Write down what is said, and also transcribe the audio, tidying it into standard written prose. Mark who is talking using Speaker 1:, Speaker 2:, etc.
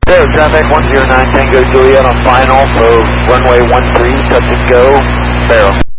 Speaker 1: So, traffic 109 Tango Juliet on final, so runway 13, touch and go, Barrow.